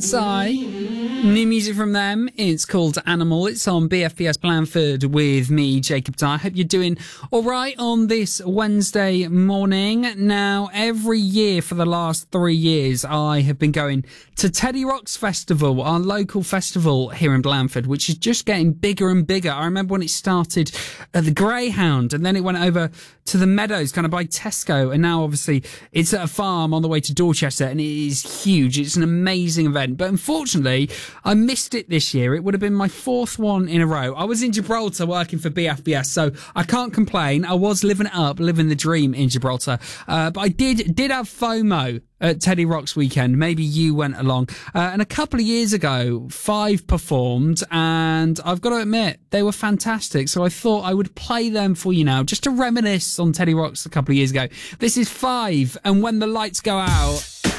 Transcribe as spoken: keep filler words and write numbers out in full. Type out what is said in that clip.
Sigh. New music from them. It's called Animal. It's on B F B S Blandford with me, Jacob Dye. I hope you're doing all right on this Wednesday morning. Now, every year for the last three years, I have been going to Teddy Rocks Festival, our local festival here in Blandford, which is just getting bigger and bigger. I remember when it started at the Greyhound, and then it went over to the Meadows, kind of by Tesco, and now obviously it's at a farm on the way to Dorchester, and it is huge. It's an amazing event, but unfortunately I missed it this year. It would have been my fourth one in a row. I was in Gibraltar working for B F B S, so I can't complain. I was living it up, living the dream in Gibraltar, uh, but I did did have FOMO at Teddy Rocks weekend. Maybe you went along. Uh, and a couple of years ago, Five performed, and I've got to admit, they were fantastic. So I thought I would play them for you now, just to reminisce on Teddy Rocks a couple of years ago. This is Five, and When the Lights Go Out.